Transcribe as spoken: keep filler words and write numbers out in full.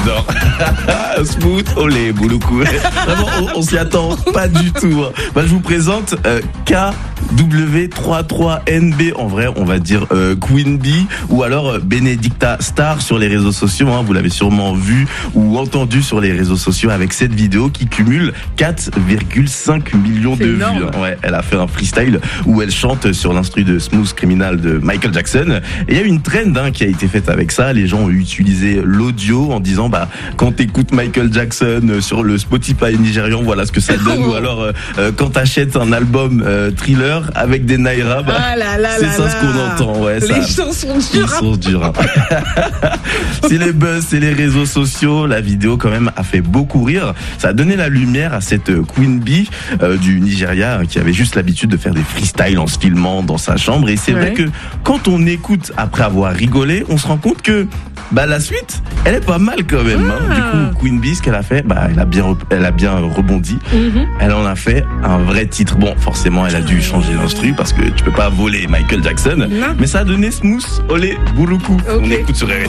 j'adore. Smooth, olé, Bouloukou. Vraiment, on, on s'y attend pas du tout. Hein. Bah, je vous présente euh, K W trente-trois N B. En vrai, on va dire euh, Queen Bee ou alors euh, Benedicta Star sur les réseaux sociaux. Hein. Vous l'avez sûrement vu ou entendu sur les réseaux sociaux avec cette vidéo qui cumule quatre virgule cinq millions C'est de énorme. vues. Ouais, elle a fait un freestyle où elle chante sur l'instru de Smooth Criminal de Michael Jackson. Et il y a une trend hein, qui a été faite avec ça. Les gens ont utilisé l'audio en disant bah quand t'écoutes Michael Jackson sur le Spotify nigérian, voilà ce que ça donne. Ou alors euh, euh, quand t'achètes un album euh, Thriller avec des Naira, bah, Ah là là c'est là ça là. ce qu'on entend. Ouais, Les ça, chansons ils dures. sont durs. Hein. C'est les buzz, c'est les réseaux sociaux. La vidéo quand même a fait beaucoup rire. Ça a donné la lumière à cette Queen Bee euh, du Nigeria qui avait juste l'habitude de faire des freestyles en se filmant dans sa chambre. Et c'est Ouais. vrai que quand on écoute après avoir rigolé, on se rend compte que bah la suite, elle est pas mal quand même. Hein. Ah. Du coup, Queen Bee, ce qu'elle a fait, bah elle a bien, rep- elle a bien rebondi. Mhm. Elle en a fait un vrai titre. Bon, forcément, elle a dû changer l'instru parce que tu peux pas voler Michael Jackson. Non. Mais ça a donné Smooth, olé, Bouloukou. Ok. On écoute sur R